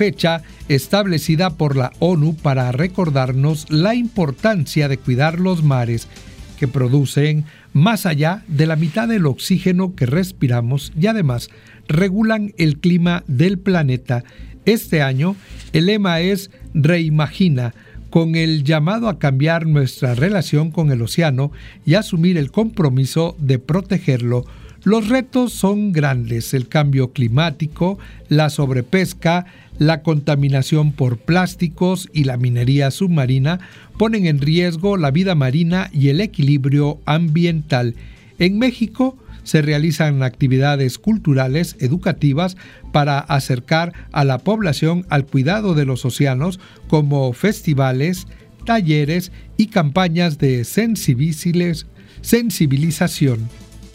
fecha establecida por la ONU para recordarnos la importancia de cuidar los mares, que producen más allá de la mitad del oxígeno que respiramos y además regulan el clima del planeta. Este año el lema es Reimagina, con el llamado a cambiar nuestra relación con el océano y asumir el compromiso de protegerlo. Los retos son grandes: el cambio climático, la sobrepesca, la contaminación por plásticos y la minería submarina ponen en riesgo la vida marina y el equilibrio ambiental. En México se realizan actividades culturales, educativas, para acercar a la población al cuidado de los océanos, como festivales, talleres y campañas de sensibilización.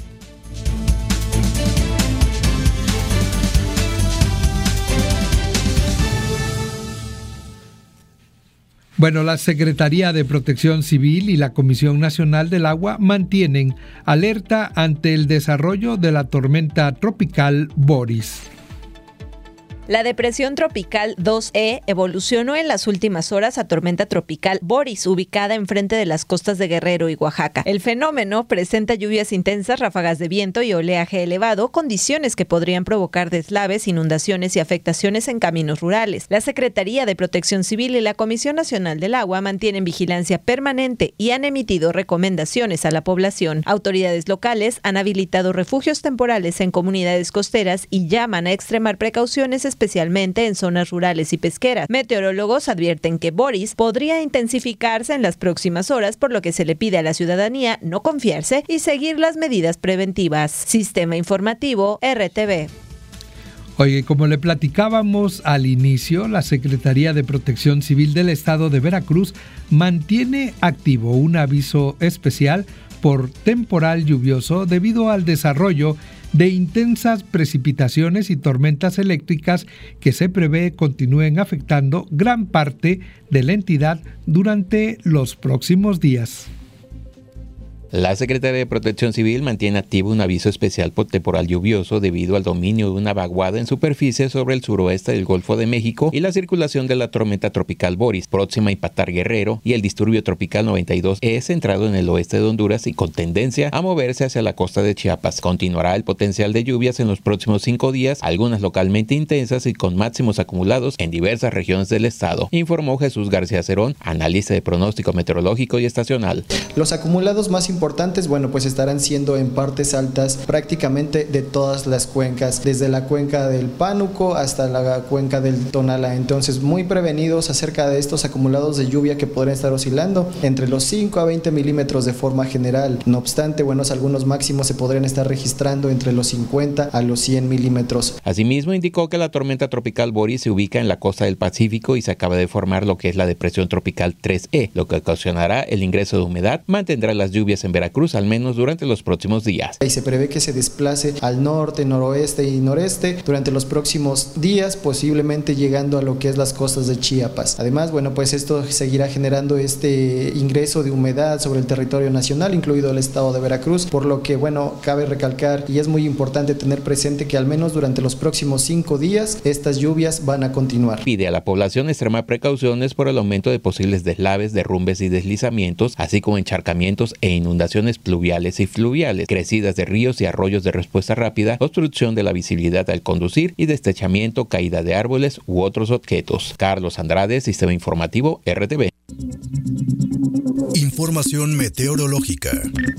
Bueno, la Secretaría de Protección Civil y la Comisión Nacional del Agua mantienen alerta ante el desarrollo de la tormenta tropical Boris. La depresión tropical 2E evolucionó en las últimas horas a tormenta tropical Boris, ubicada enfrente de las costas de Guerrero y Oaxaca. El fenómeno presenta lluvias intensas, ráfagas de viento y oleaje elevado, condiciones que podrían provocar deslaves, inundaciones y afectaciones en caminos rurales. La Secretaría de Protección Civil y la Comisión Nacional del Agua mantienen vigilancia permanente y han emitido recomendaciones a la población. Autoridades locales han habilitado refugios temporales en comunidades costeras y llaman a extremar precauciones, especialmente en zonas rurales y pesqueras. Meteorólogos advierten que Boris podría intensificarse en las próximas horas, por lo que se le pide a la ciudadanía no confiarse y seguir las medidas preventivas. Sistema Informativo RTV. Oye, como le platicábamos al inicio, la Secretaría de Protección Civil del Estado de Veracruz mantiene activo un aviso especial por temporal lluvioso debido al desarrollo de intensas precipitaciones y tormentas eléctricas que se prevé continúen afectando gran parte de la entidad durante los próximos días. La Secretaría de Protección Civil mantiene activo un aviso especial por temporal lluvioso debido al dominio de una vaguada en superficie sobre el suroeste del Golfo de México y la circulación de la tormenta tropical Boris, próxima a impactar Guerrero, y el disturbio tropical 92E centrado en el oeste de Honduras y con tendencia a moverse hacia la costa de Chiapas. Continuará el potencial de lluvias en los próximos 5 días, algunas localmente intensas y con máximos acumulados en diversas regiones del estado, informó Jesús García Cerón, analista de pronóstico meteorológico y estacional. Los acumulados más importantes, pues estarán siendo en partes altas prácticamente de todas las cuencas, desde la cuenca del Pánuco hasta la cuenca del Tonalá. Entonces, muy prevenidos acerca de estos acumulados de lluvia que podrán estar oscilando entre los 5 a 20 milímetros de forma general. No obstante, algunos máximos se podrían estar registrando entre los 50 a los 100 milímetros. Asimismo, indicó que la tormenta tropical Boris se ubica en la costa del Pacífico y se acaba de formar lo que es la depresión tropical 3E, lo que ocasionará el ingreso de humedad, mantendrá las lluvias en Veracruz al menos durante los próximos días. Y se prevé que se desplace al norte, noroeste y noreste durante los próximos días, posiblemente llegando a lo que es las costas de Chiapas. Además, esto seguirá generando este ingreso de humedad sobre el territorio nacional, incluido el estado de Veracruz, por lo que, cabe recalcar y es muy importante tener presente que al menos durante los próximos 5 días estas lluvias van a continuar. Pide a la población extremar precauciones por el aumento de posibles deslaves, derrumbes y deslizamientos, así como encharcamientos e inundaciones pluviales y fluviales, crecidas de ríos y arroyos de respuesta rápida, obstrucción de la visibilidad al conducir y deslizamiento, caída de árboles u otros objetos. Carlos Andrade, Sistema Informativo RTV. Información meteorológica.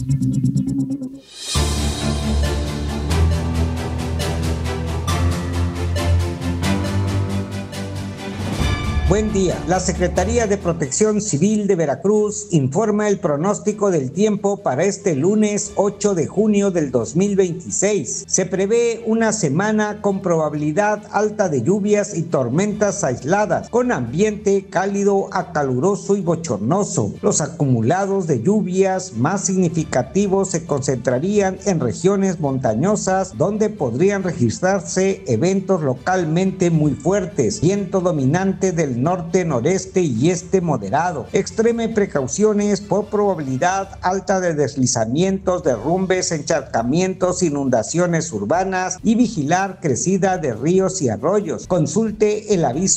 Buen día. La Secretaría de Protección Civil de Veracruz informa el pronóstico del tiempo para este lunes 8 de junio del 2026. Se prevé una semana con probabilidad alta de lluvias y tormentas aisladas, con ambiente cálido a caluroso y bochornoso. Los acumulados de lluvias más significativos se concentrarían en regiones montañosas, donde podrían registrarse eventos localmente muy fuertes, viento dominante del norte, noreste y este moderado. Extreme precauciones por probabilidad alta de deslizamientos, derrumbes, encharcamientos, inundaciones urbanas y vigilar crecida de ríos y arroyos. Consulte el aviso